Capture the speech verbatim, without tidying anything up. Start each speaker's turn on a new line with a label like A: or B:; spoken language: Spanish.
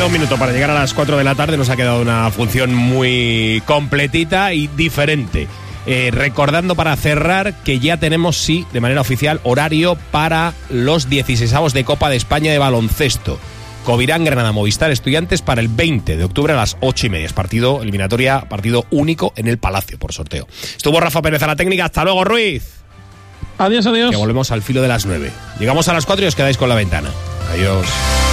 A: un minuto para llegar a las cuatro de la tarde. Nos ha quedado una función muy completita y diferente. Eh, recordando para cerrar que ya tenemos, sí, de manera oficial, horario para los dieciseisavos de Copa de España de baloncesto. Covirán, Granada, Movistar, Estudiantes para el veinte de octubre a las ocho y media. Es partido eliminatoria, partido único en el Palacio por sorteo. Estuvo Rafa Pérez a la técnica. Hasta luego, Ruiz.
B: Adiós, adiós.
A: Que volvemos al filo de las nueve. Llegamos a las cuatro y os quedáis con La Ventana. Adiós.